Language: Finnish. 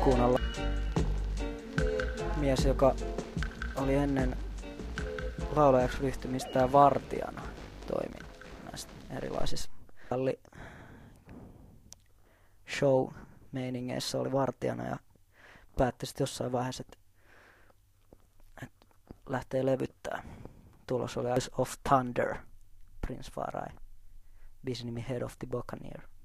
ikkunalla. Mies, joka oli ennen laulajaksi ryhtymistään vartijana, toimi näissä erilaisissa show-meiningeissä, oli vartijana ja päätti sitten jossain vaiheessa, että lähtee levyttää. Tulos oli Eyes of Thunder, Prince Farai, biisin nimi Head of the Buccaneer.